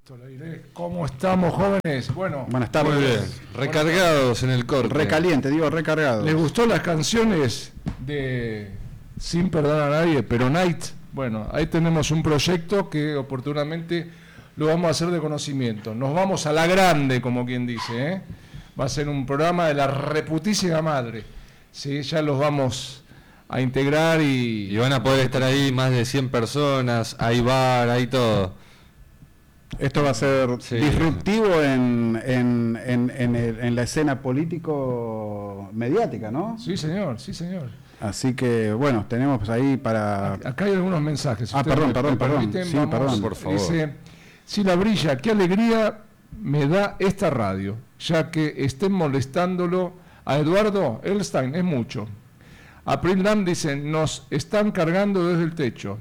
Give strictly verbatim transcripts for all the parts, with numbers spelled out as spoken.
¿Cómo estamos, jóvenes? Bueno, buenas tardes. Muy bien. Recargados en el corte. Recaliente, digo, recargados. ¿Les gustó las canciones de Sin Perdonar a Nadie, pero Night? Bueno, ahí tenemos un proyecto que oportunamente lo vamos a hacer de conocimiento. Nos vamos a la grande, como quien dice, ¿eh? Va a ser un programa de la reputísima madre. Sí, ya los vamos a integrar y... Y van a poder estar ahí más de cien personas, hay bar, hay todo. Esto va a ser sí. disruptivo en, en, en, en, el, en la escena político-mediática, ¿no? Sí, señor, sí, señor. Así que, bueno, tenemos pues ahí para... Acá hay algunos mensajes. Ah, perdón, me, perdón, me perdón. Permiten, sí, vamos, perdón. Por favor. Dice, Sila Brilla, qué alegría me da esta radio, ya que estén molestándolo a Eduardo Elstein, es mucho. April Lam dice, nos están cargando desde el techo.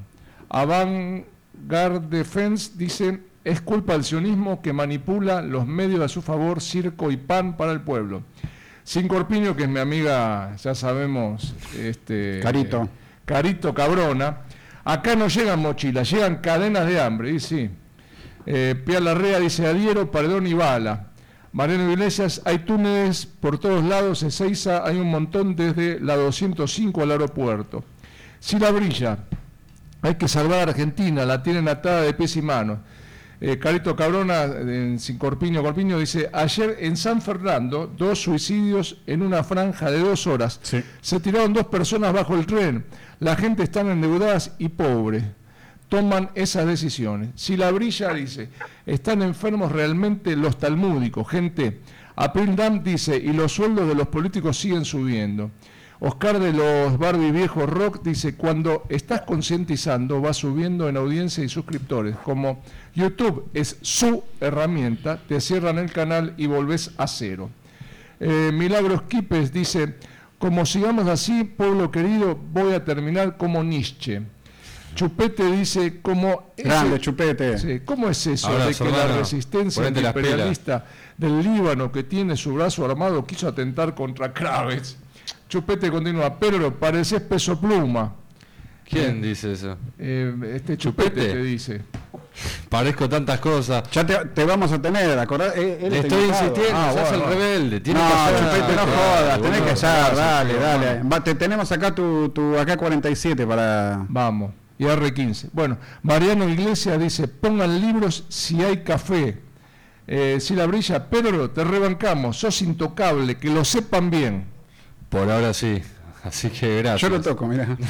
Avantgarde Defense dice, es culpa del sionismo que manipula los medios a su favor, circo y pan para el pueblo. Sin Corpiño, que es mi amiga, ya sabemos, este, Carito. Eh, Carito Cabrona. Acá no llegan mochilas, llegan cadenas de hambre, y sí. Eh, Pia Larrea dice, adhiero, perdón y bala. Mariano Iglesias, hay túneles por todos lados, en Ezeiza hay un montón desde la doscientos cinco al aeropuerto. Sila Brilla, hay que salvar a Argentina, la tienen atada de pies y manos. Eh, Carito Cabrona, en Sin Corpiño, Corpiño, dice, ayer en San Fernando, dos suicidios en una franja de dos horas. Sí. Se tiraron dos personas bajo el tren. La gente está endeudadas y pobre. Toman esas decisiones. Sila Brilla dice, están enfermos realmente los talmúdicos. Gente, April Dam dice, y los sueldos de los políticos siguen subiendo. Oscar de los Barbie Viejos Rock dice, cuando estás concientizando va subiendo en audiencia y suscriptores. Como YouTube es su herramienta, te cierran el canal y volvés a cero. Eh, Milagros Quipes dice, como sigamos así, pueblo querido, voy a terminar como Nietzsche. Chupete dice, como Grande, Chupete. Sí, ¿cómo es eso Ahora, de que hermano, la resistencia imperialista del Líbano que tiene su brazo armado quiso atentar contra Chávez? Chupete continúa, pero pareces Peso Pluma. ¿Quién eh, dice eso? Eh, este Chupete, Chupete te dice. Parezco tantas cosas. Ya te, te vamos a tener, ¿acordás? Él, él Le está estoy invitado. insistiendo, Ah, se hace bueno. el rebelde. Tiene No, que hacer- Chupete, no jodas, tenés que hacer. hacer, dale, dale. Va, te, tenemos acá tu, tu A K cuarenta y siete para... Vamos, y R quince. Bueno, Mariano Iglesias dice, pongan libros si hay café. Eh, Sila Brilla, Pedro, te rebancamos, sos intocable, que lo sepan bien. Por ahora sí. Así que gracias. Yo lo toco, mirá. No,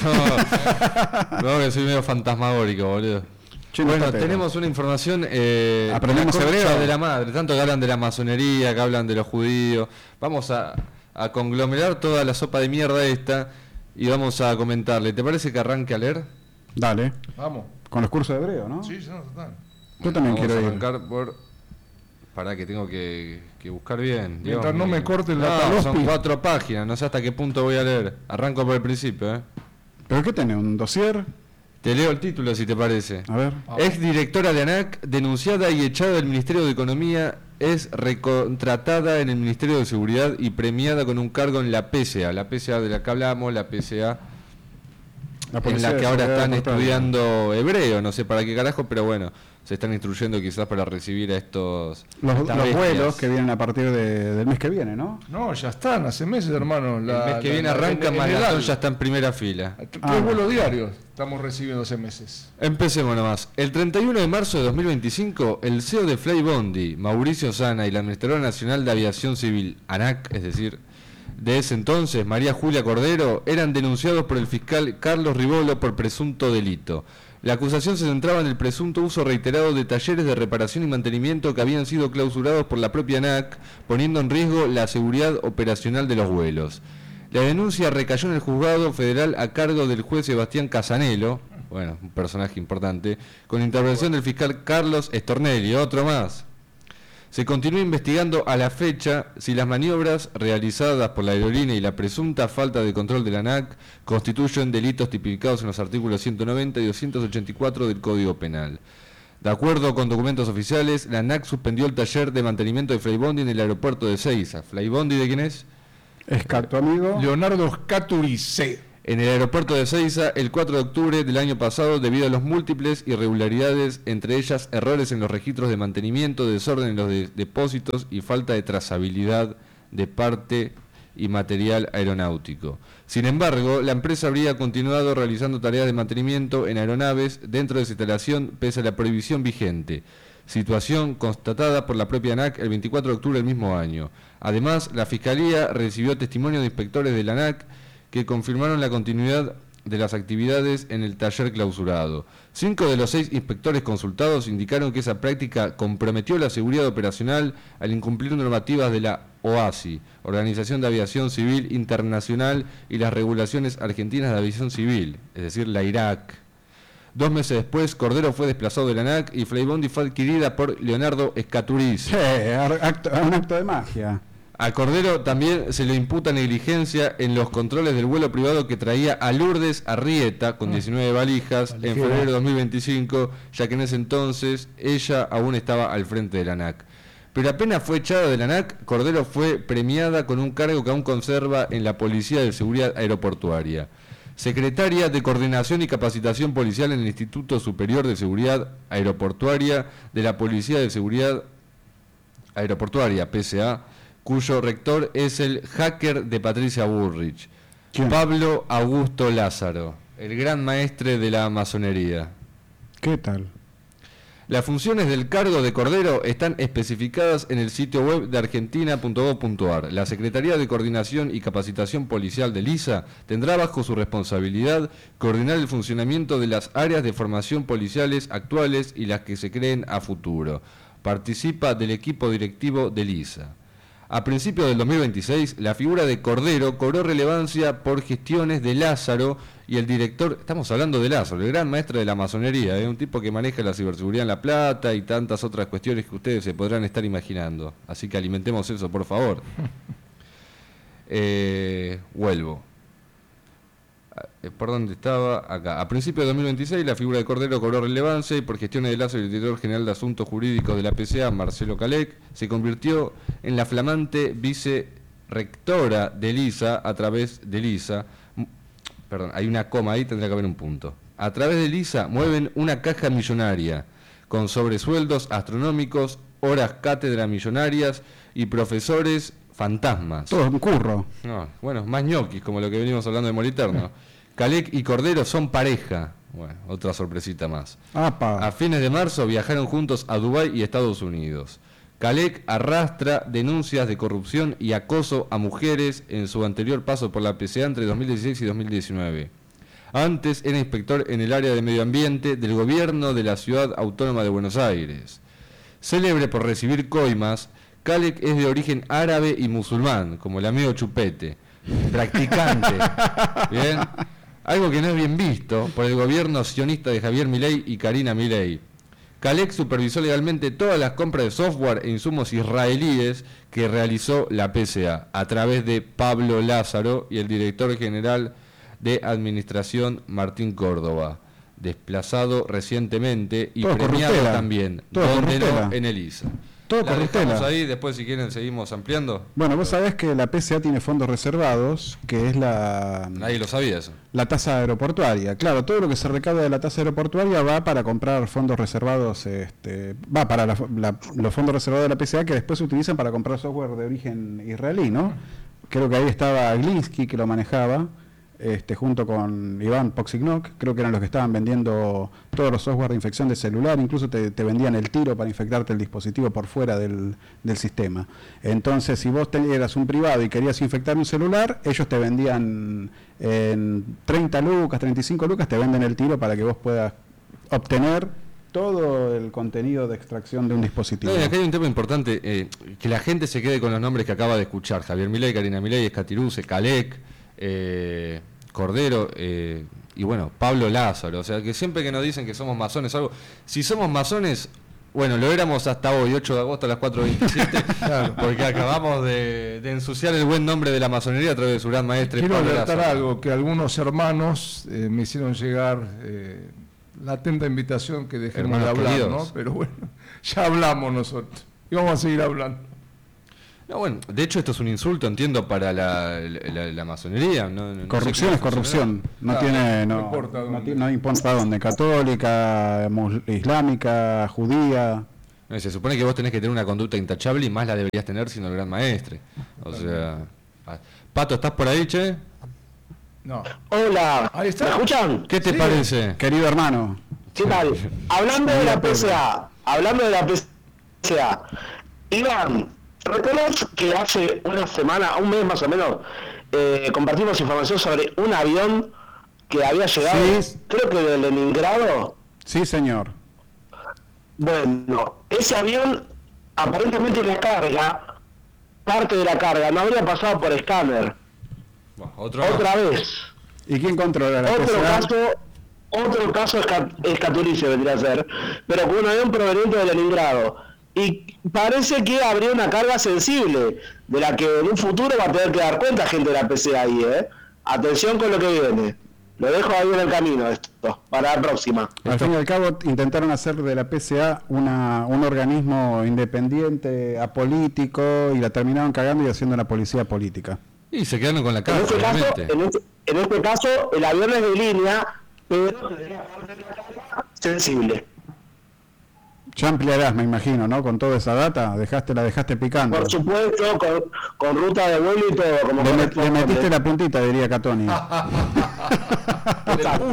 no, que soy medio fantasmagórico, boludo. Che, no Bueno, está tenemos una información. Eh, ¿Aprendemos la concha hebreo? de la madre. Tanto que hablan de la masonería, que hablan de los judíos. Vamos a, a conglomerar toda la sopa de mierda esta y vamos a comentarle. ¿Te parece que arranque a leer? Dale. Vamos. Con los cursos de hebreo, ¿no? Sí, no, total. Yo también vamos quiero a ir. arrancar por. Pará, que tengo que, que buscar bien. Mientras Dios no mío. me corten la No, talospi. son cuatro páginas, no sé hasta qué punto voy a leer. Arranco por el principio, ¿eh? ¿Pero qué tenés? ¿Un dossier? Te leo el título si te parece. A ver. Ex directora de ANAC, denunciada y echada del Ministerio de Economía, es recontratada en el Ministerio de Seguridad y premiada con un cargo en la P S A. La P S A de la que hablamos, la P S A La en Policía la de que ahora Seguridad están Portuaria. estudiando hebreo, no sé para qué carajo, pero bueno, se están instruyendo quizás para recibir a estos... Los, estas los bestias. vuelos que vienen a partir de- del mes que viene, ¿no? No, ya están, hace meses, hermano. La, El mes que la- viene la- arranca, en- en Maratón el- ya está en primera fila. Tres Ah. vuelos diarios estamos recibiendo hace meses. Empecemos nomás. El treinta y uno de marzo de dos mil veinticinco, el C E O de Flybondi, Mauricio Sana, y la Administradora Nacional de Aviación Civil, ANAC, es decir, de ese entonces, María Julia Cordero, eran denunciados por el fiscal Carlos Rivolo por presunto delito. La acusación se centraba en el presunto uso reiterado de talleres de reparación y mantenimiento que habían sido clausurados por la propia ANAC, poniendo en riesgo la seguridad operacional de los vuelos. La denuncia recayó en el juzgado federal a cargo del juez Sebastián Casanelo, bueno, un personaje importante, con intervención del fiscal Carlos Estornelli, otro más. Se continúa investigando a la fecha si las maniobras realizadas por la aerolínea y la presunta falta de control de la ANAC constituyen delitos tipificados en los artículos ciento noventa y doscientos ochenta y cuatro del Código Penal. De acuerdo con documentos oficiales, la ANAC suspendió el taller de mantenimiento de Flybondi en el aeropuerto de Ezeiza. ¿Flybondi de quién es? Es tu amigo. Leonardo Scaturice. En el aeropuerto de Ezeiza, el cuatro de octubre del año pasado, debido a las múltiples irregularidades, entre ellas errores en los registros de mantenimiento, desorden en los de- depósitos y falta de trazabilidad de parte y material aeronáutico. Sin embargo, la empresa habría continuado realizando tareas de mantenimiento en aeronaves dentro de esa instalación pese a la prohibición vigente, situación constatada por la propia ANAC el veinticuatro de octubre del mismo año. Además, la Fiscalía recibió testimonio de inspectores de la ANAC que confirmaron la continuidad de las actividades en el taller clausurado. Cinco de los seis inspectores consultados indicaron que esa práctica comprometió la seguridad operacional al incumplir normativas de la OASI, Organización de Aviación Civil Internacional, y las regulaciones argentinas de aviación civil, es decir, la IRAC. Dos meses después, Cordero fue desplazado de la ANAC y Flybondi fue adquirida por Leonardo Escaturiz. Sí, acto- un acto de magia. A Cordero también se le imputa negligencia en los controles del vuelo privado que traía a Lourdes Arrieta con diecinueve valijas en Valijera. febrero de dos mil veinticinco, ya que en ese entonces ella aún estaba al frente de la ANAC. Pero apenas fue echada de la ANAC, Cordero fue premiada con un cargo que aún conserva en la Policía de Seguridad Aeroportuaria. Secretaria de Coordinación y Capacitación Policial en el Instituto Superior de Seguridad Aeroportuaria de la Policía de Seguridad Aeroportuaria, P S A, cuyo rector es el hacker de Patricia Bullrich, ¿Quién? Pablo Augusto Lázaro, el gran maestre de la masonería. ¿Qué tal? Las funciones del cargo de Cordero están especificadas en el sitio web de argentina punto gov punto ar. La Secretaría de Coordinación y Capacitación Policial de LISA tendrá bajo su responsabilidad coordinar el funcionamiento de las áreas de formación policiales actuales y las que se creen a futuro. Participa del equipo directivo de LISA. A principios del dos mil veintiséis, la figura de Cordero cobró relevancia por gestiones de Lázaro y el director, estamos hablando de Lázaro, el gran maestro de la masonería, ¿eh? Un tipo que maneja la ciberseguridad en La Plata y tantas otras cuestiones que ustedes se podrán estar imaginando. Así que alimentemos eso, por favor. Eh, vuelvo. Eh, ¿Por dónde estaba? Acá. A principios de dos mil veintiséis, la figura de Cordero cobró relevancia y por gestiones de Lázaro y el director general de Asuntos Jurídicos de la P C A, Marcelo Calec, se convirtió en la flamante vicerrectora de LISA a través de LISA. M- Perdón, hay una coma ahí, tendría que haber un punto. A través de LISA mueven una caja millonaria con sobresueldos astronómicos, horas cátedra millonarias y profesores fantasmas. Todo un curro. No, bueno, más ñoquis, como lo que venimos hablando de Moliterno. Calec y Cordero son pareja. Bueno, otra sorpresita más. Apa. A fines de marzo viajaron juntos a Dubái y Estados Unidos. Calec arrastra denuncias de corrupción y acoso a mujeres en su anterior paso por la P C A entre dos mil dieciséis y dos mil diecinueve. Antes era inspector en el área de medio ambiente del gobierno de la Ciudad Autónoma de Buenos Aires. Célebre por recibir coimas, Calec es de origen árabe y musulmán, como el amigo Chupete, practicante, ¿bien? Algo que no es bien visto por el gobierno sionista de Javier Milei y Karina Milei. Calec supervisó legalmente todas las compras de software e insumos israelíes que realizó la P C A a través de Pablo Lázaro y el director general de Administración Martín Córdoba, desplazado recientemente y Todo premiado corruptela. también, Todo donde no corruptela. en el I S A. Todo La corruptela. dejamos ahí, después si quieren seguimos ampliando. Bueno, vos sabés que la P C A tiene fondos reservados, que es la, Nadie lo sabía eso. la tasa aeroportuaria. Claro, todo lo que se recauda de la tasa aeroportuaria va para comprar fondos reservados, este, va para la- la- los fondos reservados de la P C A que después se utilizan para comprar software de origen israelí, ¿no? Creo que ahí estaba Glinsky que lo manejaba, este, junto con Iván Poxignok, creo que eran los que estaban vendiendo todos los software de infección de celular, incluso te, te vendían el tiro para infectarte el dispositivo por fuera del, del sistema. Entonces, si vos te- eras un privado y querías infectar un celular, ellos te vendían en treinta lucas, treinta y cinco lucas, te venden el tiro para que vos puedas obtener todo el contenido de extracción de un dispositivo. No, y acá hay un tema importante, eh, que la gente se quede con los nombres que acaba de escuchar. Javier Milei, Karina Milei, Escatiruse, Calec, eh, Cordero, eh, y bueno, Pablo Lázaro. O sea, que siempre que nos dicen que somos masones o algo, si somos masones, bueno, lo éramos hasta hoy, ocho de agosto a las cuatro veintisiete, porque acabamos de, de ensuciar el buen nombre de la masonería a través de su gran maestre Quiero Pablo alertar Lázaro. algo, que algunos hermanos eh, me hicieron llegar eh, la atenta invitación que dejemos Hermanos de hablar, queridos. ¿no? Pero bueno, ya hablamos nosotros y vamos a seguir hablando. No, bueno, de hecho esto es un insulto, entiendo, para la, la, la masonería. No, no corrupción sé es corrupción. No Claro, tiene, no no, importa no, dónde. ti- no importa dónde. Católica, mus- islámica, judía. No, se supone que vos tenés que tener una conducta intachable y más la deberías tener siendo el gran maestre. O sea... ah, Pato, ¿estás por ahí, che? No. Hola, Ahí está. ¿me escuchan? ¿Qué te Sí. parece? Querido hermano. ¿Qué tal? Hablando de la Pedro. P C A, hablando de la P C A, Iván, ¿recordás que hace una semana, un mes más o menos, eh, compartimos información sobre un avión que había llegado, Sí. creo que de Leningrado? Sí, señor. Bueno, ese avión, aparentemente la carga, parte de la carga, no habría pasado por escáner. Bueno, otro... Otra vez. ¿Y quién controla la P Otro C A? caso, otro caso esca- escaturice vendría a ser, pero con un avión proveniente de Leningrado. Y parece que habría una carga sensible, de la que en un futuro va a tener que dar cuenta gente de la P C A ahí, ¿eh? Atención con lo que viene. Lo dejo ahí en el camino esto, para la próxima. Al fin y al cabo intentaron hacer de la P C A una, un organismo independiente, apolítico, y la terminaron cagando y haciendo una policía política. Y se quedaron con la En cara, este caso, obviamente. en este, en este caso, el avión es de línea, pero tendría sensible. Ya ampliarás, me imagino, ¿no? Con toda esa data, dejaste, la dejaste picando. Por supuesto, con, con ruta de vuelo y todo, como Le, met- le corresponde. metiste la puntita, diría Catoni. Exacto.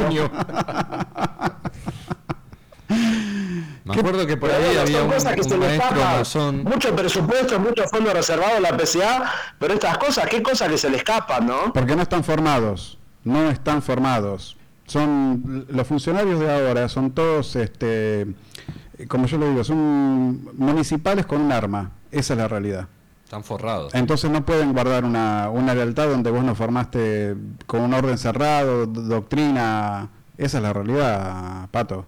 Me acuerdo que por Pero ahí bueno, había son un, cosas que se un le maestro escapan, masón. mucho presupuesto, muchos fondos reservados en la P C A, pero estas cosas, qué cosas que se le escapan, ¿no? Porque no están formados, no están formados. Son los funcionarios de ahora, son todos, este, como yo le digo, son municipales con un arma. Esa es la realidad. Están forrados. Entonces no pueden guardar una, una lealtad donde vos no formaste con un orden cerrado, d- doctrina. Esa es la realidad, Pato.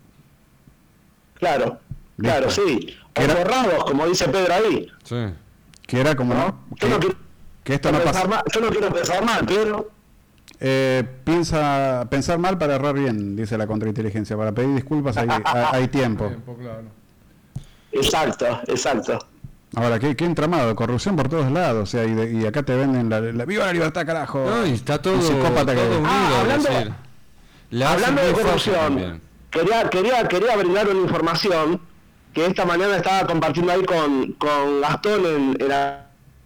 Claro, Listo. claro, sí. O Era- borrados, como dice Pedro ahí, Sí. Que era como, ¿no? ¿no? Yo Que, no quiero que esto no pensar pasa. mal, yo no quiero pensar mal, pero Eh, piensa, pensar mal para errar bien, dice la contrainteligencia. Para pedir disculpas hay, hay, hay tiempo. Tiempo, claro. exacto, exacto. Ahora, ¿qué, qué entramado? Corrupción por todos lados. O sea, y, de- y acá te venden la, la ¡viva la libertad, carajo! No, y está todo, Un psicópata que- todo unido, Ah, es hablando- decir, la hacen Hablando de muy fácil corrupción, también. quería, quería, quería brindar una información que esta mañana estaba compartiendo ahí con, con Gastón en, en la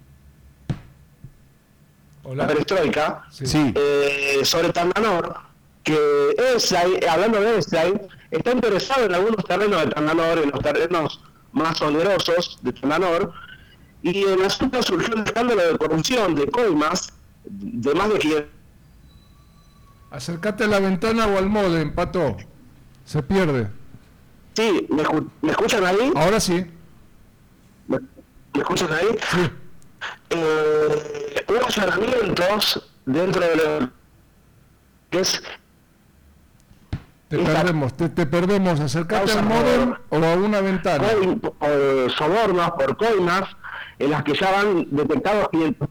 Hola. perestroika, Sí. Sí, eh, sobre Tandanor, que Esai, hablando de Esai, está interesado en algunos terrenos de Tandanor, en los terrenos más onerosos de Tandanor, y en el asunto surgió un escándalo de corrupción de coimas de más de quinientos. Acércate a la ventana o al modem, Pato. Se pierde. Sí, ¿me, escu- ¿me escuchan ahí? Ahora sí. ¿Me, me escuchan ahí? Sí. Eh, hubo allanamientos dentro de lo que es Te Esa- perdemos, te, te perdemos. Acércate Causa al modem por- o a una ventana. coin- o sobornos por coimas en las que ya van detectados quinientos.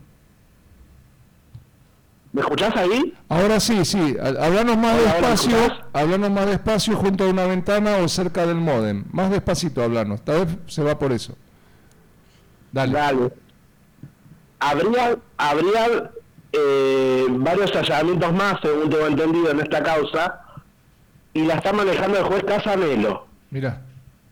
¿Me escuchás ahí? Ahora sí, sí. Ha- Hablanos más Hola, hola, despacio. ¿me escuchás? Hablanos más despacio junto a una ventana o cerca del modem. Más despacito hablanos. Tal vez se va por eso. Dale. Dale. Habría, habría eh, varios allanamientos más, según tengo entendido, en esta causa, y la está manejando el juez Casanelo. Mira.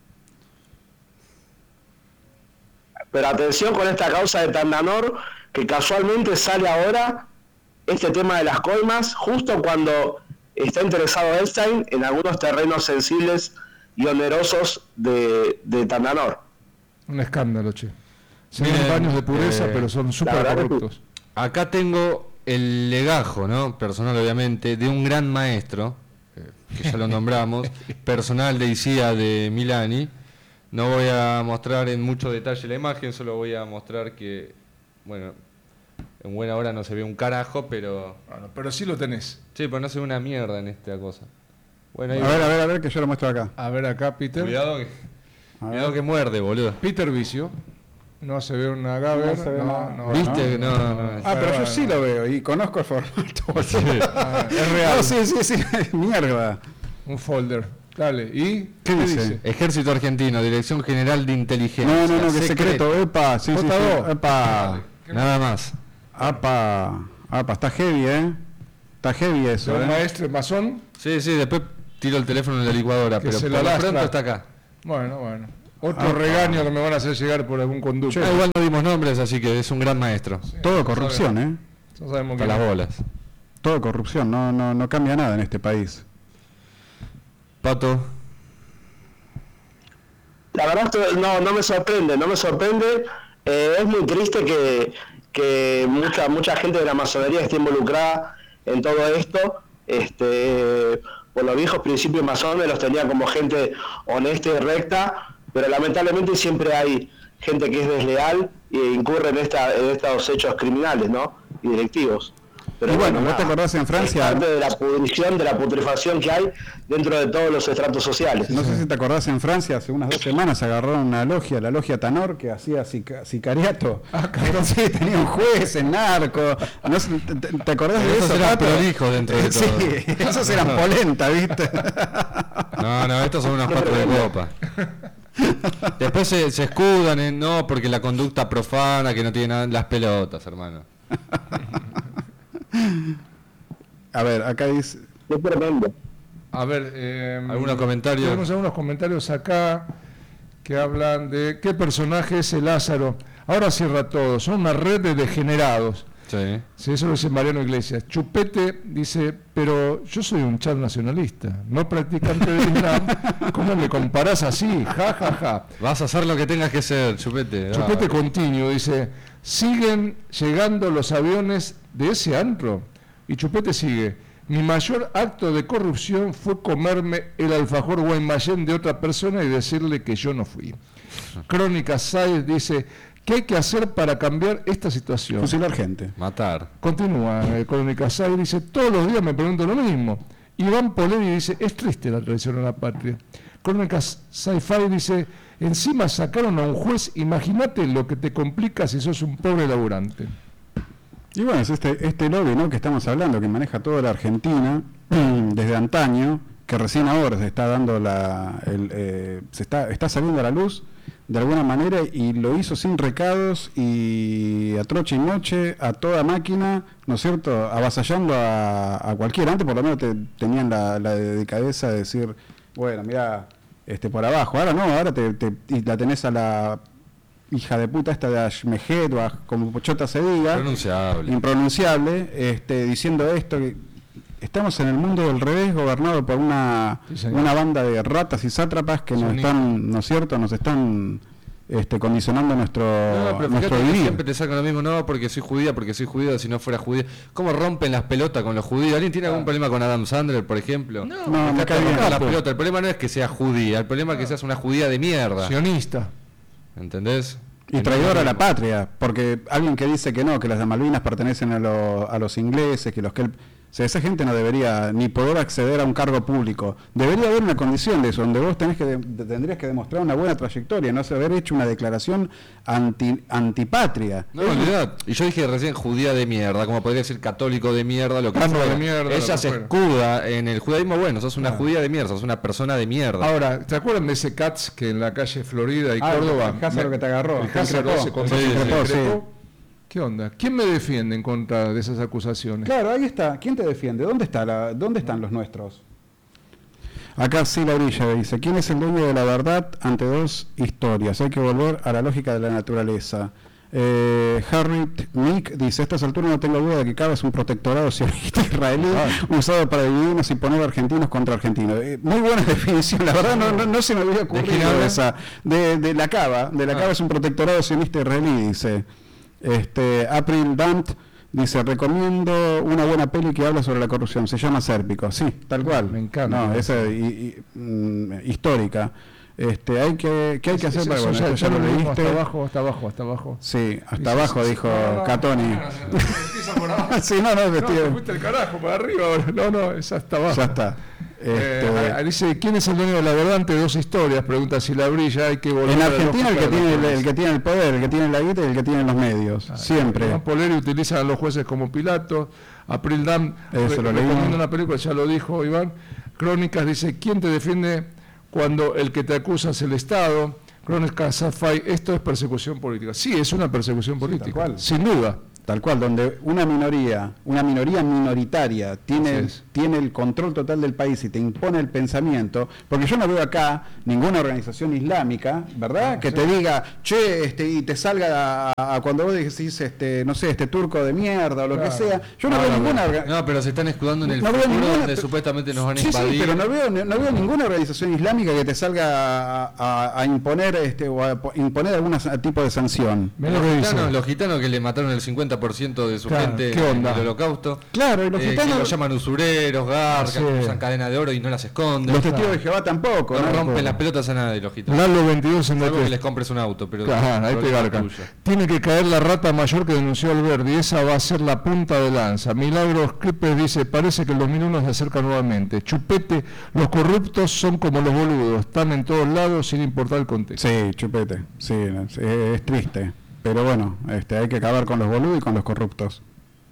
Pero atención con esta causa de Tandanor, que casualmente sale ahora este tema de las coimas, justo cuando está interesado Einstein en algunos terrenos sensibles y onerosos de, de Tandanor. Un escándalo, che. Se ven Miren, baños de pureza, eh, pero son súper verdad que sí. corruptos. Acá tengo el legajo, ¿no? Personal, obviamente, de un gran maestro, eh, que ya lo nombramos, personal de I C I A de Milani. No voy a mostrar en mucho detalle la imagen, solo voy a mostrar que, bueno, en buena hora no se ve un carajo, pero... Bueno, pero sí lo tenés. Sí, pero no se ve una mierda en esta cosa. Bueno, ahí a ver, a ver, a ver, que yo lo muestro acá. A ver acá, Peter. Cuidado que, A ver. cuidado que muerde, boludo. Peter Vicio. No se ve una Gaber. No se ve nada. no, ¿Viste? No, no, no. Ah, pero yo bueno. sí lo veo y conozco el formato. Sí. Ah, es real. No, sí, sí, sí, mierda. Un folder. Dale, ¿y qué dice? Ejército Argentino, Dirección General de Inteligencia. No, no, no, que secreto, epa, sí, sí, sí, epa. Nada más. Apa, apa, está heavy, ¿eh? Está heavy eso, ¿Un ¿eh? maestre masón? Sí, sí, después tiro el teléfono en la licuadora, Que pero se por lo lo lastra. pronto está acá. Bueno, bueno. Otro Ah, regaño que me van a hacer llegar por algún conducto. Ah, igual no dimos nombres, así que es un gran maestro. Todo corrupción, ¿eh? Ya sabemos Hasta que las bolas. Todo corrupción, no, no, no cambia nada en este país. Pato. La verdad esto- no, no me sorprende, no me sorprende. Eh, es muy triste que, que mucha mucha gente de la masonería esté involucrada en todo esto. Este, por los viejos principios masones los tenía como gente honesta y recta, pero lamentablemente siempre hay gente que es desleal e incurre en, esta, en estos hechos criminales, ¿no? Y delictivos. Pero Y bueno, ¿vos nada, te acordás en Francia? es parte de la pudrición, de la putrefacción que hay dentro de todos los estratos sociales. No sé si te acordás, en Francia hace unas dos semanas agarraron una logia, la logia Tanor, que hacía sica- sicariato. Ah, Sí, tenía un juez en narco. No sé, ¿te, te- te acordás de Esos eso, eran Pato? prolijos dentro de todo. Sí, esos eran polenta, ¿viste? No, no, estos son unos patos de copa. Después se, se escudan en no, porque la conducta profana, que no tiene nada, las pelotas, hermano. A ver, acá dice... Es tremendo. A ver, eh, ¿Algunos comentarios? Tenemos algunos comentarios acá que hablan de qué personaje es el Lázaro. Ahora cierra todo, son una red de degenerados. Sí. Sí, eso lo dice Mariano Iglesias. Chupete dice, pero yo soy un chat nacionalista, no practicante del Islam. ¿Cómo me comparás así? Ja, ja, ja. Vas a hacer lo que tengas que ser, chupete. Chupete dale. continuo, dice, siguen llegando los aviones de ese antro. Y Chupete sigue, mi mayor acto de corrupción fue comerme el alfajor Guaymallén de otra persona y decirle que yo no fui. Crónica Sáez dice, ¿qué hay que hacer para cambiar esta situación? Fusilar gente. Matar. Continúa, eh, Crónica Sáez dice, todos los días me pregunto lo mismo. Iván Poleri dice, es triste la traición a la patria. Crónica Sci-Fi dice, encima sacaron a un juez, imagínate lo que te complica si sos un pobre laburante. Y bueno, es este, este lobby, ¿no?, que estamos hablando, que maneja toda la Argentina desde antaño, que recién ahora se está dando la, el, eh, se está, está saliendo a la luz de alguna manera, y lo hizo sin recados y a troche y noche, a toda máquina, ¿no es cierto?, avasallando a, a cualquiera. Antes por lo menos te, tenían la, la delicadeza de decir, bueno, mira, este, por abajo. Ahora no, ahora te, te, y la tenés a la hija de puta esta de Ashmehed, o a, como Pochota se diga, Pronunciable. impronunciable, este, diciendo esto, que estamos en el mundo del revés, gobernado por una, Sí, señor. una banda de ratas y sátrapas que nos Sí, están, ¿no es cierto?, nos están este, condicionando nuestro, No, pero nuestro fíjate que vivir. siempre te sacan lo mismo, no, porque soy judía, porque soy judío, si no fuera judía. ¿Cómo rompen las pelotas con los judíos? ¿Alguien tiene algún problema con Adam Sandler, por ejemplo? No, No, me Dejate cae bien. romper las pelotas. El problema no es que sea judía, el problema es que seas una judía de mierda. Sionista. ¿Entendés? Y traidor a la patria, porque alguien que dice que no, que las de Malvinas pertenecen a, lo- a los ingleses, que los que... O sea, esa gente no debería ni poder acceder a un cargo público. Debería haber una condición de eso, donde vos tenés que de- de- tendrías que demostrar una buena trayectoria, no sé, haber hecho una declaración anti, antipatria. No, en realidad, y yo dije recién judía de mierda, como podría decir católico de mierda, lo que Cano fuera. de mierda, lo Ella que se fuera. escuda en el judaísmo, bueno, sos una Ah. judía de mierda, sos una persona de mierda. Ahora, ¿te acuerdan de ese Cats que en la calle Florida y Ah, Córdoba? el Házaro me- que te agarró, El te Házaro increpó. ese contra Sí, el sí, que sí. increpó. ¿Qué onda? ¿Quién me defiende en contra de esas acusaciones? Claro, ahí está. ¿Quién te defiende? ¿Dónde está la, dónde están los nuestros? Acá sí la brilla dice, ¿quién es el dueño de la verdad ante dos historias? Hay que volver a la lógica de la naturaleza. Eh, Harry Mick dice, a estas alturas no tengo duda de que Cava es un protectorado sionista israelí usado para dividirnos y poner argentinos contra argentinos. Eh, muy buena definición, la verdad no, no, no se me había quién ocurrido habla? esa. De, de la Cava, de la Ah. Cava es un protectorado sionista israelí, dice. Este, April Dant dice, recomiendo una buena peli que habla sobre la corrupción, se llama Sérpico, sí, tal cual. Me encanta. No, esa y, y, mm, histórica. Este, hay que, ¿qué hay que hacer Eso para bueno, ya, esto ya ya lo lo leímos leíste? hasta abajo, hasta abajo, hasta abajo. Sí, hasta Dice, abajo sí, dijo no, no, Catoni. no, no, no, empieza por abajo. Sí, no, no, No, estoy- te fuiste al carajo, para arriba ahora. No, no, es hasta abajo. ya está. Eh, Este, ah, dice, ¿quién es el dueño de la verdad ante dos historias? Pregunta si la brilla, hay que volver en a la Argentina el lógica que de tiene los el, el jueces. que tiene el poder, el que tiene la guita y el que tiene los medios, siempre. Iván Poleri utiliza a los jueces como Pilato. April Dam Eso re- lo leímos. recomienda una película, ya lo dijo Iván. Crónicas dice, ¿quién te defiende cuando el que te acusa es el Estado? Crónicas Safai, esto es persecución política. Sí, es una persecución política, sí, tal cual. Sin duda. Tal cual, donde una minoría, una minoría minoritaria tiene, tiene el control total del país y te impone el pensamiento, porque yo no veo acá ninguna organización islámica, ¿verdad? Ah, que sí. te diga, che, este, y te salga a, a cuando vos decís, este, no sé, este turco de mierda o lo claro. que sea. Yo no, no veo no, ninguna organización. No, pero se están escudando en el no futuro ninguna, donde supuestamente nos van a sí, invadir. Sí, pero no veo, no, no veo ninguna organización islámica que te salga a, a, a imponer este o a imponer algún tipo de sanción. Los gitanos, los gitanos que le mataron el cincuenta por ciento de su claro, gente en el holocausto. Claro, y los eh, gitanos que los llaman usureros, garcas, sí. que usan cadena de oro y no las esconden. Los testigos de Jehová tampoco. No, no rompen por... las pelotas a nadie los gitanos. Lalo veintidós en Salvo que les compres un auto, pero claro, ahí te garca. Tiene que caer la rata mayor que denunció Alberdi, esa va a ser la punta de lanza. Milagros Clippers dice, parece que el dos mil uno se acerca nuevamente. Chupete, los corruptos son como los boludos, están en todos lados sin importar el contexto. Sí, Chupete, sí, es, es triste. Pero bueno, este, hay que acabar con los boludos y con los corruptos.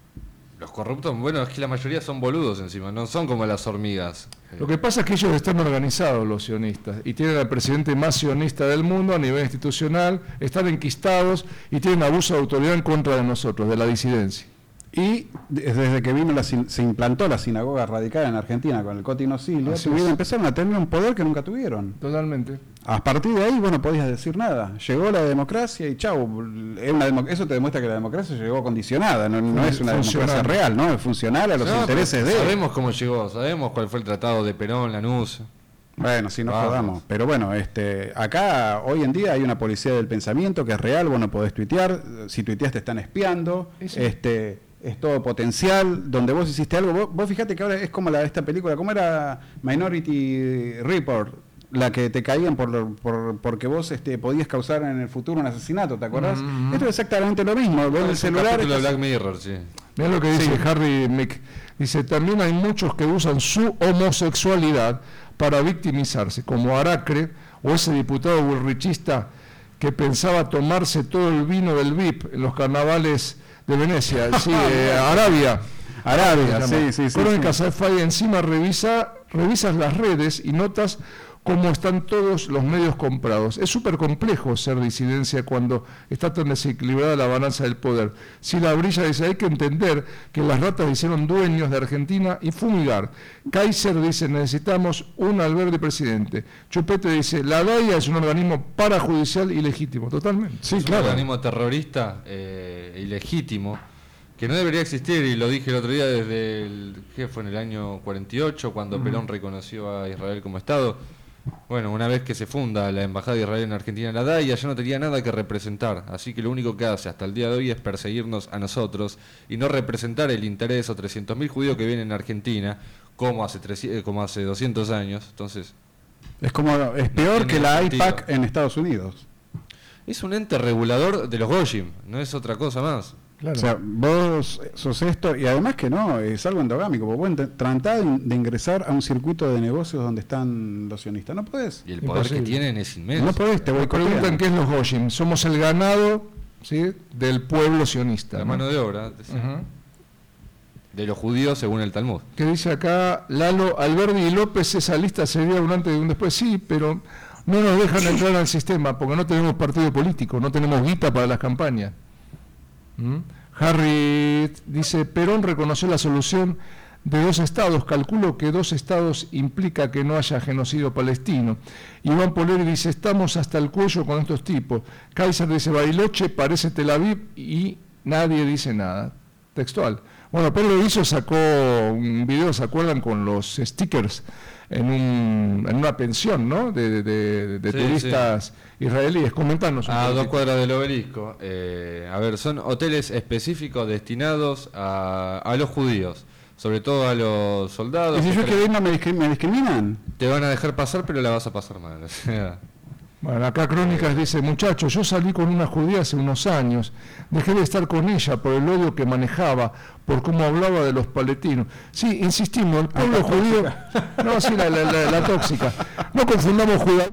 Los corruptos, bueno, es que la mayoría son boludos encima, no son como las hormigas. Lo que pasa es que ellos están organizados, los sionistas, y tienen al presidente más sionista del mundo a nivel institucional, están enquistados y tienen abuso de autoridad en contra de nosotros, de la disidencia. Y desde que vino la, se implantó la sinagoga radical en Argentina con el Coti Nocilia, tuvieron, empezaron a tener un poder que nunca tuvieron. Totalmente. A partir de ahí, vos no podías decir nada. Llegó la democracia y chau. Es una democ- eso te demuestra que la democracia llegó condicionada, no, no es una funcional. democracia real, ¿no? Es funcional a los no, intereses de... Sabemos cómo llegó, sabemos cuál fue el tratado de Perón, Lanús. Bueno, si no Vamos. jodamos. Pero bueno, este, acá hoy en día hay una policía del pensamiento que es real, vos no podés tuitear. Si tuiteas te están espiando. Sí. Este... es todo potencial, donde vos hiciste algo, vos, vos fíjate que ahora es como la esta película, ¿cómo era Minority Report? La que te caían por, por porque vos este, podías causar en el futuro un asesinato, ¿te acordás? Mm-hmm. Esto es exactamente lo mismo, ves el celular... Es de Black Mirror, sí. Mirá lo que dice sí. Harry Mick, dice, también hay muchos que usan su homosexualidad para victimizarse, como Aracre, o ese diputado burrichista que pensaba tomarse todo el vino del V I P en los carnavales de Venecia, sí, eh, Arabia. Arabia, sí, sí, sí. Crónica sí. Sci-Fi encima revisa, revisas las redes y notas cómo están todos los medios comprados. Es súper complejo ser disidencia cuando está tan desequilibrada la balanza del poder. Si la brilla dice, hay que entender que las ratas hicieron dueños de Argentina y fumigar. Kaiser dice, necesitamos un Alberdi presidente. Chupete dice, la D A I A es un organismo parajudicial ilegítimo. Totalmente. Sí, es claro. Un organismo terrorista eh, ilegítimo que no debería existir, y lo dije el otro día desde el, ¿qué fue? En el año cuarenta y ocho, cuando uh-huh. Perón reconoció a Israel como Estado. Bueno, una vez que se funda la Embajada de Israel en Argentina, la D A I A ya no tenía nada que representar, así que lo único que hace hasta el día de hoy es perseguirnos a nosotros y no representar el interés o trescientos mil judíos que vienen en Argentina, como hace, trescientos, como hace doscientos años. Entonces, es como es peor no que la sentido. I PAC en Estados Unidos. Es un ente regulador de los Goyim, no es otra cosa más. Claro. O sea, vos sos esto, y además que no, es algo endogámico, porque vos tratás de ingresar a un circuito de negocios donde están los sionistas, no podés. Y el poder Imposible. que tienen es inmenso. No podés, te voy a preguntan qué es los Goyim. Somos el ganado, ¿sí?, del pueblo sionista. La ¿no? mano de obra. Uh-huh. De los judíos según el Talmud. Que dice acá, Lalo, Alberdi y López, esa lista sería un antes y un después, sí, pero no nos dejan entrar al sistema porque no tenemos partido político, no tenemos guita para las campañas. ¿Mm? Harry dice, Perón reconoció la solución de dos estados, calculo que dos estados implica que no haya genocidio palestino. Iván Poleri dice, estamos hasta el cuello con estos tipos. Kaiser dice, Bariloche parece Tel Aviv y nadie dice nada. Textual. Bueno, Pedro Viso sacó un video, ¿se acuerdan? Con los stickers en, un, en una pensión, ¿no? De, de, de sí, turistas sí. israelíes. Comentanos un A poquito. dos cuadras del obelisco. Eh, a ver, son hoteles específicos destinados a, a los judíos, sobre todo a los soldados. ¿Y si yo quiero ir, no me, discrim- me discriminan? Te van a dejar pasar, pero la vas a pasar mal. O sea, bueno, acá Crónicas dice, muchachos, yo salí con una judía hace unos años, dejé de estar con ella por el odio que manejaba, por cómo hablaba de los palestinos. Sí, insistimos, el pueblo judío... No, sí, la, la, la, la tóxica. No confundamos judía...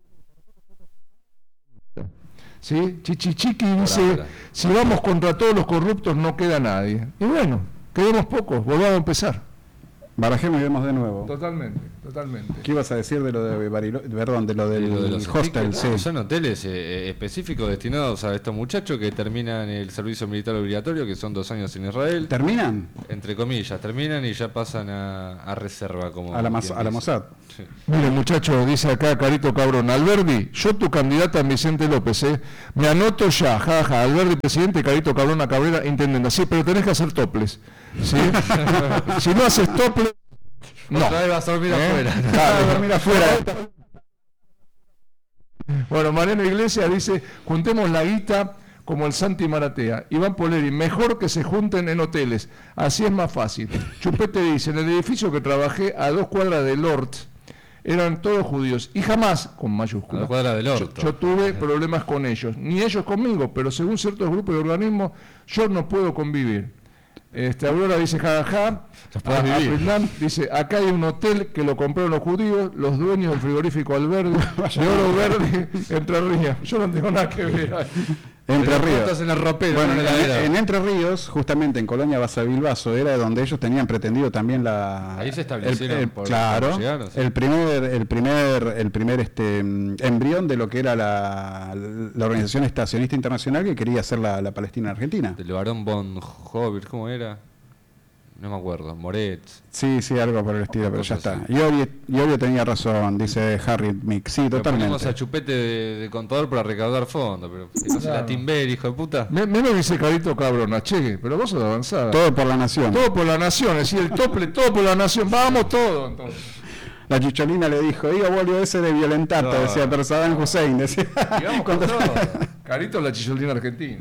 ¿Sí? Chichichiqui dice, si vamos contra todos los corruptos no queda nadie. Y bueno, quedemos pocos, volvamos a empezar. Barajemos y vemos de nuevo. Totalmente. Totalmente. ¿Qué ibas a decir de lo de Barilo, perdón, de lo del Lo de los hostel? tickets, Sí. no, son hoteles eh, específicos destinados a estos muchachos que terminan el servicio militar obligatorio, que son dos años en Israel. ¿Terminan? Entre comillas, terminan y ya pasan a, a reserva. Como A la, mas- quien a la dice. Mossad. Sí. Mire, muchacho, dice acá Carito Cabrón, Alberdi, yo tu candidata en Vicente López, ¿eh? Me anoto ya, jaja, ja, Alberdi presidente, Carito Cabrón a Cabrera, intendente. Sí, pero tenés que hacer toples, ¿sí? Si no haces toples, no. Otra vez vas a dormir ¿Eh? afuera. Claro, dormir afuera. Bueno, Mariano Iglesias dice, juntemos la guita como el Santi Maratea. Iván Poleri, mejor que se junten en hoteles, así es más fácil. Chupete dice, en el edificio que trabajé a dos cuadras del Lort, eran todos judíos, y jamás, con A la mayúsculas, cuadra del yo, orto. yo tuve problemas con ellos, ni ellos conmigo, pero según ciertos grupos y organismos, yo no puedo convivir. Este, Aurora dice, jajaja, Los podés a, a vivir. Fernán dice, acá hay un hotel que lo compraron los judíos, los dueños del frigorífico Alberdi, de Oro Verde, Entre Ríos. Yo no tengo nada que ver ahí. Entre Pero Ríos. estás en el ropero, Bueno, no en la en, heladera. en Entre Ríos, justamente en Colonia Basavilbaso, era donde ellos tenían pretendido también la. Ahí se establecieron el- el- por- claro, por llegar, ¿no? Sí. el primer, el primer, el primer este mm, embrión de lo que era la, la organización estacionista internacional que quería hacer la, la Palestina Argentina. Del varón von Hover, ¿cómo era? No me acuerdo, Moretz. Sí, sí, algo por el estilo, pero ya Cosas está. así. Y obvio, y obvio tenía razón, dice Harry Mick. Sí, Lo ponemos totalmente. a Chupete de, de contador para recaudar fondos, pero que no se Claro. la timber, hijo de puta. Me, menos dice Carito Cabrona, che, pero vos sos avanzada. Todo por la nación. Todo por la nación, es decir, el tople, todo por la nación, vamos todo entonces. La chicholina le dijo, diga volvió ese de violentarte, No. decía, pero Saddam Hussein, decía. Y vamos con todo. Carito es la chisolina argentina.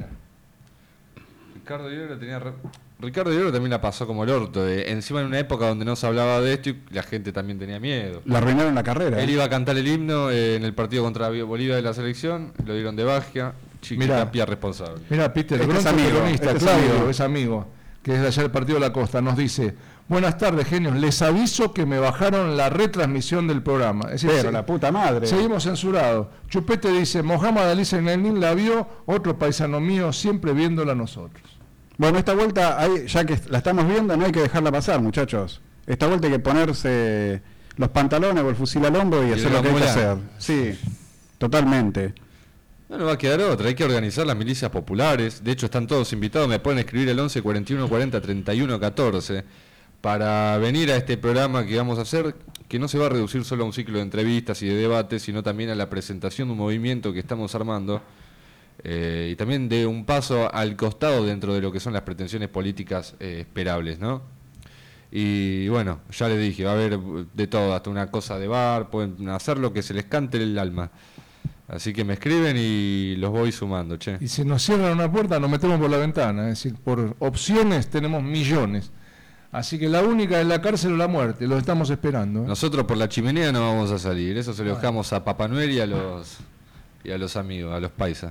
Ricardo Lloro tenía re- Ricardo Lloro también la pasó como el orto, de- encima en una época donde no se hablaba de esto y la gente también tenía miedo. Le arruinaron la carrera. Él iba a cantar el himno eh, en el partido contra Bolivia de la selección, lo dieron de baja, Chiquitapia responsable. Mira, Peter, Este el es bronce amigo, peronista, este es Claudio, amigo. es amigo, que es de allá del Partido de la Costa, nos dice, buenas tardes, genios, les aviso que me bajaron la retransmisión del programa. Es decir, Pero se- la puta madre. seguimos censurados. Chupete dice, Mohamed Ali Zenainin la vio, otro paisano mío, siempre viéndola a nosotros. Bueno, esta vuelta, hay, ya que la estamos viendo, no hay que dejarla pasar, muchachos. Esta vuelta hay que ponerse los pantalones o el fusil al hombro y, Y hacer el lo que hay que gamulán. hacer. Sí, totalmente. No nos va a quedar otra, hay que organizar las milicias populares. De hecho, están todos invitados, me pueden escribir el once cuarenta y uno cuarenta treinta y uno catorce para venir a este programa que vamos a hacer, que no se va a reducir solo a un ciclo de entrevistas y de debates, sino también a la presentación de un movimiento que estamos armando eh, y también de un paso al costado dentro de lo que son las pretensiones políticas eh, esperables, ¿no? Y bueno, ya les dije, va a haber de todo, hasta una cosa de bar, pueden hacer lo que se les cante el alma. Así que me escriben y los voy sumando, che. Y si nos cierran una puerta, nos metemos por la ventana. Es decir, por opciones tenemos millones. Así que la única es la cárcel o la muerte. Los estamos esperando. ¿eh? Nosotros por la chimenea no vamos a salir, eso se lo dejamos a Papá Noel y a los y a los amigos, a los paisas.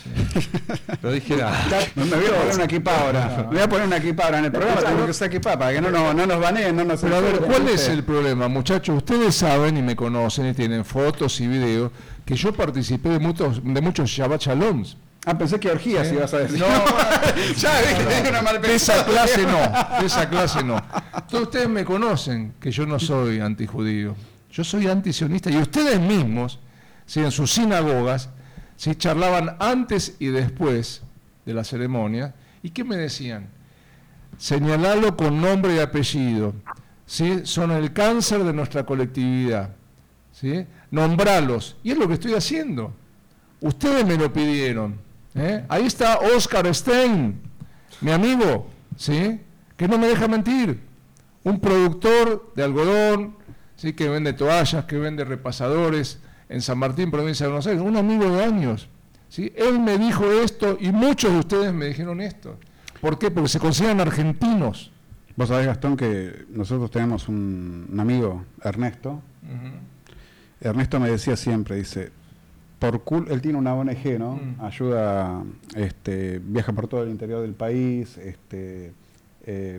No dije nada. Me voy a poner una equipa ahora. Me voy a poner una equipa ahora en el programa, tengo que usar equipa para que no, nos- no nos baneen, no nos Pero a ver, censuren, ¿cuál es ¿viste? el problema, muchachos? Ustedes saben y me conocen y tienen fotos y videos que yo participé de muchos, de muchos Shabbat Shaloms. Ah, pensé que orgías ¿Eh? ibas a decir. No, ya vi que tenía una mal de esa clase no, de esa clase no. Todos ustedes me conocen que yo no soy antijudío, yo soy antisionista y ustedes mismos, ¿sí? En sus sinagogas, ¿sí? Charlaban antes y después de la ceremonia y ¿qué me decían? Señalalo con nombre y apellido, ¿sí? Son el cáncer de nuestra colectividad, ¿sí? Nombralos, y es lo que estoy haciendo. Ustedes me lo pidieron. ¿eh? Ahí está Oscar Stein, mi amigo, ¿sí? Que no me deja mentir. Un productor de algodón, ¿sí? Que vende toallas, que vende repasadores en San Martín, provincia de Buenos Aires. Un amigo de años. ¿sí? Él me dijo esto y muchos de ustedes me dijeron esto. ¿Por qué? Porque se consideran argentinos. Vos sabés, Gastón, que nosotros tenemos un, un amigo, Ernesto. Ernesto me decía siempre, dice, por cul él tiene una O N G, ¿no? Mm. Ayuda, este, viaja por todo el interior del país, este, eh,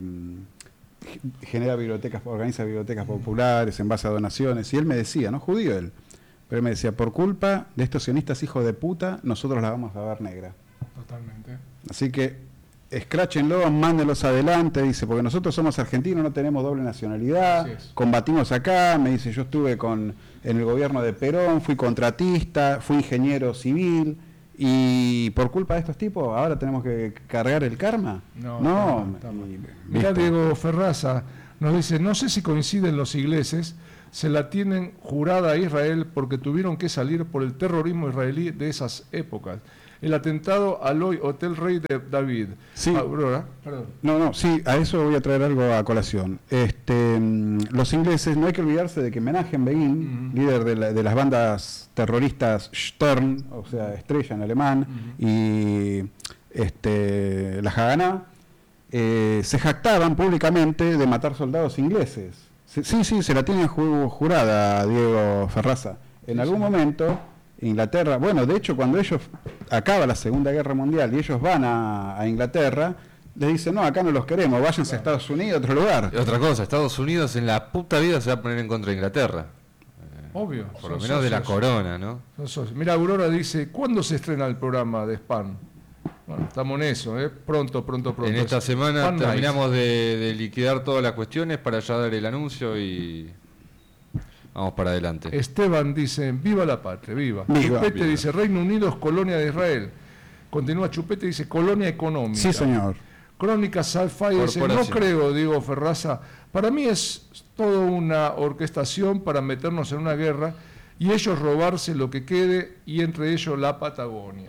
genera bibliotecas, organiza bibliotecas populares en base a donaciones. Y él me decía, no judío él, pero él me decía, por culpa de estos sionistas hijos de puta, nosotros la vamos a ver negra. Totalmente. Así que escráchenlos, mándenlos adelante, dice, porque nosotros somos argentinos, no tenemos doble nacionalidad, combatimos acá, me dice, yo estuve con en el gobierno de Perón, fui contratista, fui ingeniero civil, y por culpa de estos tipos, ahora tenemos que cargar el karma. No, no, está mal, está mal. Mirá, Diego Ferraza nos dice, no sé si coinciden los ingleses, se la tienen jurada a Israel porque tuvieron que salir por el terrorismo israelí de esas épocas. El atentado al hoy Hotel Rey de David. Sí. Aurora, perdón. No, no, sí, a eso voy a traer algo a colación. Este, los ingleses, no hay que olvidarse de que Menachem Begin, uh-huh. líder de, la, de las bandas terroristas Stern, o sea, Estrella en alemán, uh-huh. y este, la Haganah, eh, se jactaban públicamente de matar soldados ingleses. Sí, sí, se la tienen ju- jurada, Diego Ferraza. En sí, algún sí. momento... Inglaterra, bueno, de hecho cuando ellos acaba la Segunda Guerra Mundial y ellos van a, a Inglaterra, les dicen, no, acá no los queremos, váyanse claro. a Estados Unidos, a otro lugar. Y otra cosa, Estados Unidos en la puta vida se va a poner en contra de Inglaterra. Obvio. Por lo menos de la corona, ¿no? Mira, Aurora dice, ¿cuándo se estrena el programa de Spam? Bueno, estamos en eso, ¿eh? Pronto, pronto, pronto. En esta eso. semana Spam terminamos de, de liquidar todas las cuestiones para ya dar el anuncio y... Vamos para adelante. Esteban dice, viva la patria, viva. viva Chupete viva. dice, Reino Unido es colonia de Israel. Continúa Chupete, dice, colonia económica. Sí, señor. Crónica Sci-Fi dice, no creo, Diego Ferraza, para mí es toda una orquestación para meternos en una guerra y ellos robarse lo que quede y entre ellos la Patagonia.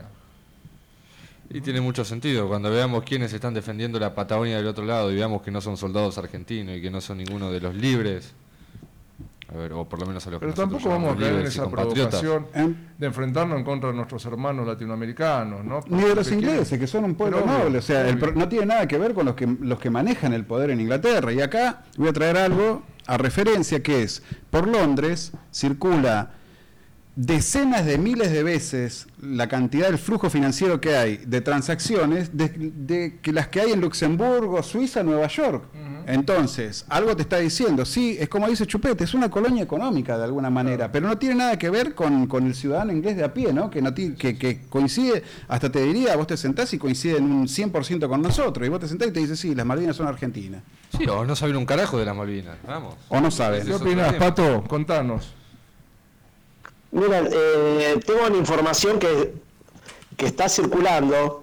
Y tiene mucho sentido, cuando veamos quiénes están defendiendo la Patagonia del otro lado y veamos que no son soldados argentinos y que no son ninguno de los libres... A ver, o por lo menos a los Pero que tampoco vamos a caer en esa provocación de enfrentarnos en contra de nuestros hermanos latinoamericanos, ¿no? Ni de los ingleses, quieren... que son un pueblo obvio, noble, o sea, el, no tiene nada que ver con los que, los que manejan el poder en Inglaterra. Y acá voy a traer algo a referencia, que es, por Londres circula decenas de miles de veces la cantidad del flujo financiero que hay de transacciones de, de que las que hay en Luxemburgo, Suiza, Nueva York. Uh-huh. Entonces, algo te está diciendo, sí, es como dice Chupete, es una colonia económica de alguna manera, claro. pero no tiene nada que ver con, con el ciudadano inglés de a pie, ¿no? Que, no tiene, que, que coincide, hasta te diría, vos te sentás y coincide en un cien por ciento con nosotros, y vos te sentás y te dices, sí, las Malvinas son argentinas. Sí, o no saben un carajo de las Malvinas, vamos. O no saben. ¿Qué opinás, Pato? Contanos. Mira, eh, tengo una información que, que está circulando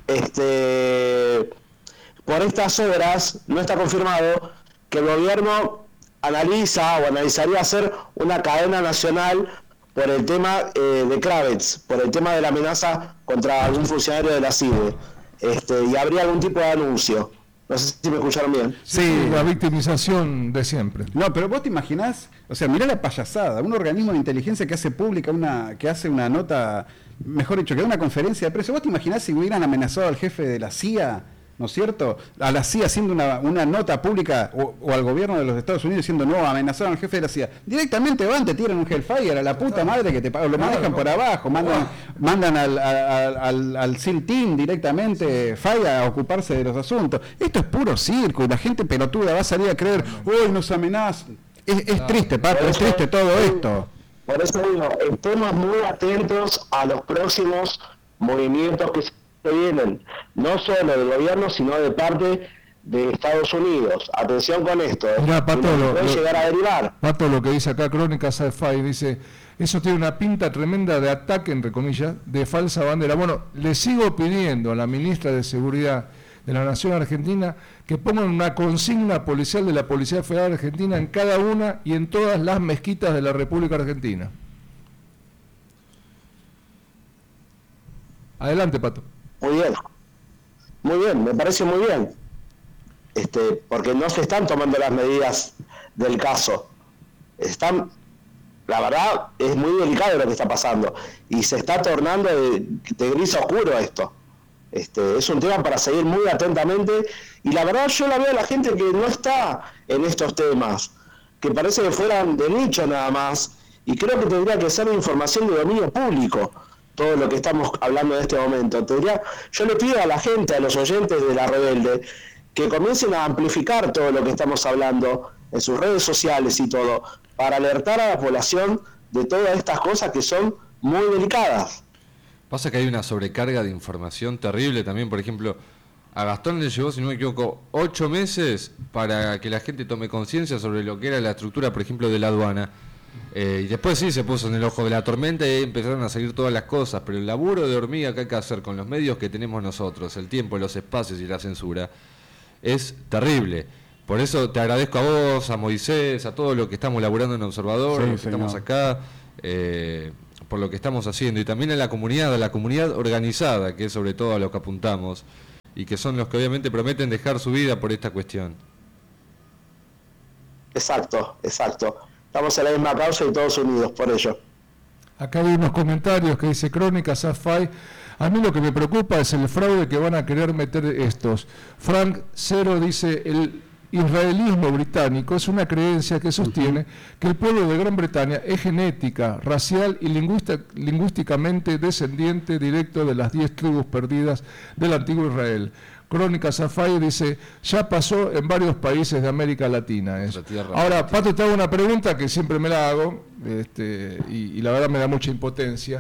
este, por estas horas, no está confirmado, que el gobierno analiza o analizaría hacer una cadena nacional por el tema eh, de Kravitz, por el tema de la amenaza contra algún funcionario de la C I D E, este, y habría algún tipo de anuncio. No sé si me escucharon bien. Sí, la victimización de siempre. No, pero vos te imaginás, o sea, mirá la payasada, un organismo de inteligencia que hace pública una, que hace una nota, mejor dicho, que da una conferencia de prensa. ¿Vos te imaginás si hubieran amenazado al jefe de la C I A, ¿no es cierto? A la C I A haciendo una, una nota pública, o, o al gobierno de los Estados Unidos diciendo, no, amenazaron al jefe de la C I A. Directamente van, te tiran un Hellfire a la puta madre que te lo manejan por abajo, mandan, mandan al, al, al, al SEAL Team directamente, falla a ocuparse de los asuntos. Esto es puro circo y la gente pelotuda va a salir a creer, uy, nos amenazan. Es, es triste, Pato, es triste todo esto. Por eso digo, estemos muy atentos a los próximos movimientos que se vienen, no solo del gobierno, sino de parte de Estados Unidos. Atención con esto, ¿eh? Mirá, Pato, lo, puede lo, llegar a derivar. Pato, lo que dice acá Crónica Sci-Fi, dice, eso tiene una pinta tremenda de ataque, entre comillas, de falsa bandera. Bueno, le sigo pidiendo a la ministra de Seguridad de la Nación Argentina que pongan una consigna policial de la Policía Federal Argentina en cada una y en todas las mezquitas de la República Argentina. Adelante, Pato. Muy bien, muy bien, me parece muy bien, este, porque no se están tomando las medidas del caso, están, la verdad, es muy delicado lo que está pasando, y se está tornando de, de gris a oscuro esto, este, es un tema para seguir muy atentamente, y la verdad yo la veo a la gente que no está en estos temas, que parece que fueran de nicho nada más, y creo que tendría que ser información de dominio público, todo lo que estamos hablando en este momento. Tendría, yo le pido a la gente, a los oyentes de La Rebelde, que comiencen a amplificar todo lo que estamos hablando en sus redes sociales y todo, para alertar a la población de todas estas cosas que son muy delicadas. Pasa que hay una sobrecarga de información terrible también, por ejemplo, A Gastón le llevó, si no me equivoco, ocho meses para que la gente tome conciencia sobre lo que era la estructura, por ejemplo, de la aduana. Eh, y después sí se puso en el ojo de la tormenta y empezaron a salir todas las cosas, pero el laburo de hormiga que hay que hacer con los medios que tenemos nosotros, el tiempo, los espacios y la censura, es terrible. Por eso te agradezco a vos, a Moisés, a todos los que estamos laburando en Observador, Sí, los que señor. estamos acá, eh, por lo que estamos haciendo, y también a la comunidad, a la comunidad organizada, que es sobre todo a lo que apuntamos, y que son los que obviamente prometen dejar su vida por esta cuestión. Exacto, exacto. Estamos en la misma causa y todos unidos por ello. Acá hay unos comentarios que dice Crónicas A F A I. A mí lo que me preocupa es el fraude que van a querer meter estos. Frank Cero dice, el israelismo británico es una creencia que sostiene uh-huh. que el pueblo de Gran Bretaña es genética, racial y lingüista, lingüísticamente descendiente directo de las diez tribus perdidas del antiguo Israel. Crónicas A F A I dice, ya pasó en varios países de América Latina. Eso. Ahora, Pato, te hago una pregunta que siempre me la hago, este, y, y la verdad me da mucha impotencia.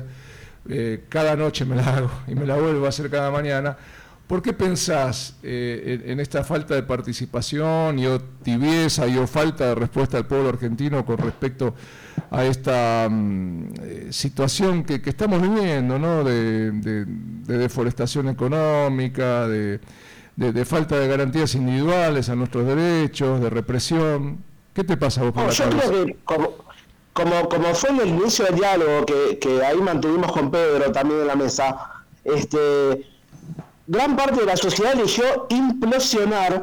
Eh, cada noche me la hago y me la vuelvo a hacer cada mañana. ¿Por qué pensás eh, en, en esta falta de participación y o tibieza y o falta de respuesta del pueblo argentino con respecto a esta um, eh, situación que, que estamos viviendo, ¿no? de, de, de deforestación económica, de, de, de falta de garantías individuales a nuestros derechos, de represión? ¿Qué te pasa a vos por no, la yo cabeza? creo que como, como, como fue en el inicio del diálogo que, que ahí mantuvimos con Pedro también en la mesa, este... gran parte de la sociedad eligió implosionar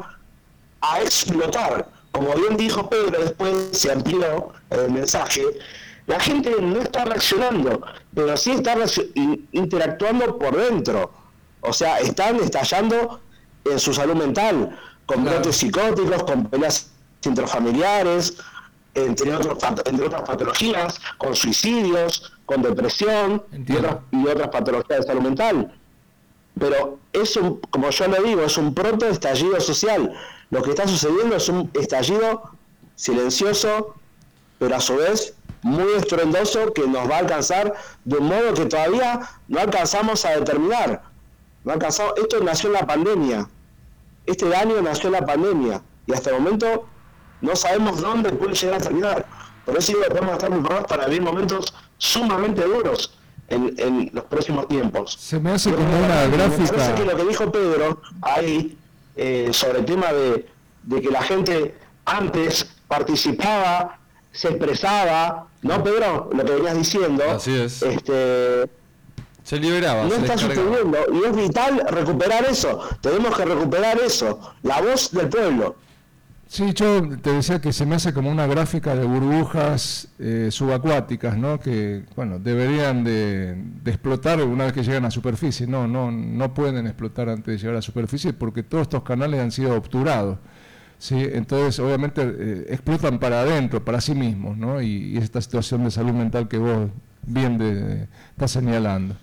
a explotar. Como bien dijo Pedro, después se amplió el mensaje, la gente no está reaccionando, pero sí está interactuando por dentro. O sea, están estallando en su salud mental, con claro. brotes psicóticos, con peleas intrafamiliares, entre, otros, entre otras patologías, con suicidios, con depresión y otras, y otras patologías de salud mental. Pero es un, como yo lo digo, es un pronto estallido social. Lo que está sucediendo es un estallido silencioso, pero a su vez muy estruendoso, que nos va a alcanzar de un modo que todavía no alcanzamos a determinar. No alcanzamos. Esto nació en la pandemia. Este daño nació en la pandemia. Y hasta el momento no sabemos dónde puede llegar a terminar. Por eso digo que podemos estar preparados para vivir momentos sumamente duros En, en los próximos tiempos. Se me hace como una gráfica. Me parece que lo que dijo Pedro ahí eh, sobre el tema de, de que la gente antes participaba, se expresaba, ¿no, Pedro? Lo que venías diciendo. Así es. Este, se liberaba. no se está descargaba. sucediendo y es vital recuperar eso. Tenemos que recuperar eso, la voz del pueblo. Sí, yo te decía que se me hace como una gráfica de burbujas eh, subacuáticas, ¿no? Que, bueno, deberían de, de explotar una vez que llegan a superficie. No, no, no pueden explotar antes de llegar a superficie porque todos estos canales han sido obturados, ¿sí? Entonces, obviamente, eh, explotan para adentro, para sí mismos, ¿no? Y, y esta situación de salud mental que vos bien de, de, estás señalando.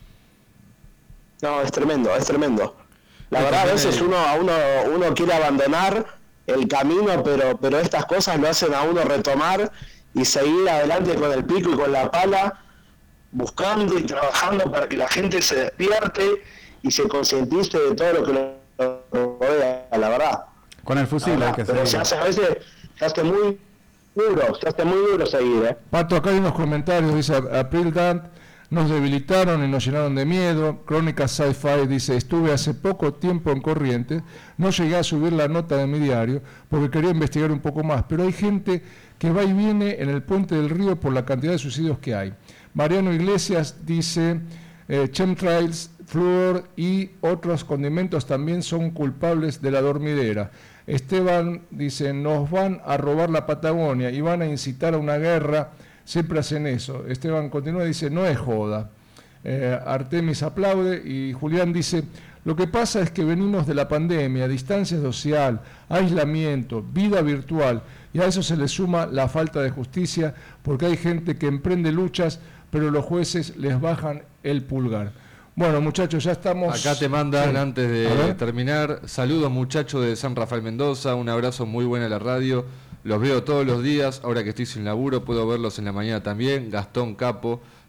No, es tremendo, es tremendo. La verdad, a veces uno, a uno, uno quiere abandonar el camino, pero pero estas cosas lo hacen a uno retomar y seguir adelante con el pico y con la pala, buscando y trabajando para que la gente se despierte y se concientice de todo lo que lo rodea, la verdad. Con el fusil verdad, hay que pero seguir. se hace, a veces se hace muy duro, se hace muy duro seguir, ¿eh? Pato, acá hay unos comentarios, dice April Dant, nos debilitaron y nos llenaron de miedo. Crónicas Sci-Fi dice, estuve hace poco tiempo en Corrientes, no llegué a subir la nota de mi diario porque quería investigar un poco más, pero hay gente que va y viene en el puente del río por la cantidad de suicidios que hay. Mariano Iglesias dice, eh, chemtrails, flúor y otros condimentos también son culpables de la dormidera. Esteban dice, nos van a robar la Patagonia y van a incitar a una guerra. Siempre hacen eso. Esteban continúa y dice, no es joda. Eh, Artemis aplaude y Julián dice, lo que pasa es que venimos de la pandemia, distancia social, aislamiento, vida virtual, y a eso se le suma la falta de justicia, porque hay gente que emprende luchas, pero los jueces les bajan el pulgar. Bueno, muchachos, ya estamos... Acá te mandan, sí. antes de terminar, saludos muchachos de San Rafael Mendoza, un abrazo muy bueno a la radio. Los veo todos los días, ahora que estoy sin laburo, puedo verlos en la mañana también. Gastón Capo,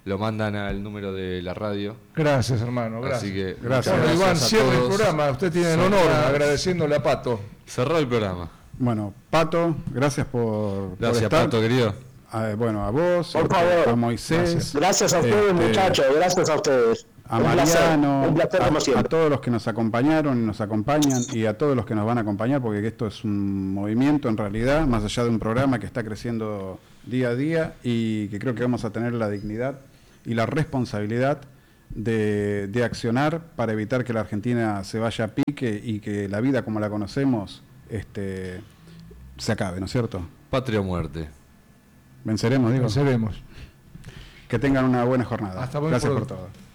lo mandan al número de la radio. Gracias, hermano. Gracias. Así que Gracias. Bueno, Iván, a cierre el todos. programa. Usted tiene el honor agradeciéndole a Pato. Cerró el programa. Bueno, Pato, gracias por, por Gracias, estar. Pato, querido. A- bueno, a vos, Por a, favor. a Moisés, Gracias a ustedes, Este, muchachos, gracias a ustedes. a Un placer, Mariano, un placer a, como a siempre. todos los que nos acompañaron y nos acompañan y a todos los que nos van a acompañar, porque esto es un movimiento en realidad, más allá de un programa que está creciendo día a día y que creo que vamos a tener la dignidad y la responsabilidad de, de accionar para evitar que la Argentina se vaya a pique y que la vida como la conocemos este, se acabe, ¿no es cierto? Patria o muerte. Venceremos, digo. Venceremos. Que tengan una buena jornada. Hasta buen Gracias por pronto. todo.